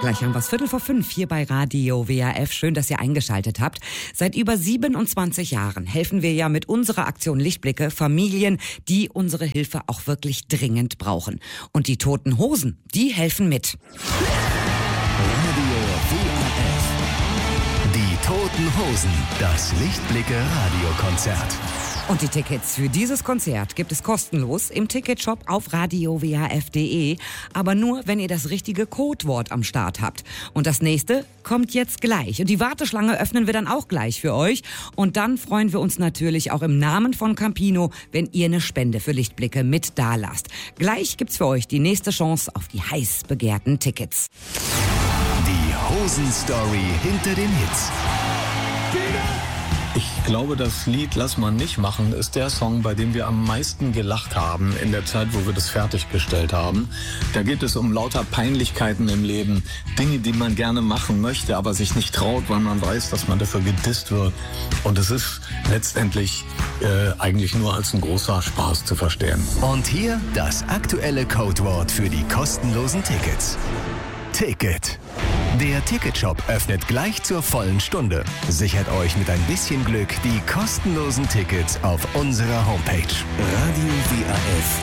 Gleich haben wir es 4:15 hier bei Radio WAF. Schön, dass ihr eingeschaltet habt. Seit über 27 Jahren helfen wir ja mit unserer Aktion Lichtblicke Familien, die unsere Hilfe auch wirklich dringend brauchen. Und die Toten Hosen, die helfen mit. Radio WAF. Die Toten Hosen, das Lichtblicke Radiokonzert. Und die Tickets für dieses Konzert gibt es kostenlos im Ticketshop auf radiowaf.de, aber nur, wenn ihr das richtige Codewort am Start habt. Und das nächste kommt jetzt gleich. Und die Warteschlange öffnen wir dann auch gleich für euch. Und dann freuen wir uns natürlich auch im Namen von Campino, wenn ihr eine Spende für Lichtblicke mit dalasst. Gleich gibt's für euch die nächste Chance auf die heiß begehrten Tickets. Die Hosen-Story hinter den Hits. Ich glaube, das Lied Lass mal nicht machen ist der Song, bei dem wir am meisten gelacht haben in der Zeit, wo wir das fertiggestellt haben. Da geht es um lauter Peinlichkeiten im Leben, Dinge, die man gerne machen möchte, aber sich nicht traut, weil man weiß, dass man dafür gedisst wird. Und es ist letztendlich eigentlich nur als ein großer Spaß zu verstehen. Und hier das aktuelle Codewort für die kostenlosen Tickets. Ticket. Der Ticketshop öffnet gleich zur vollen Stunde. Sichert euch mit ein bisschen Glück die kostenlosen Tickets auf unserer Homepage. Radio WAF.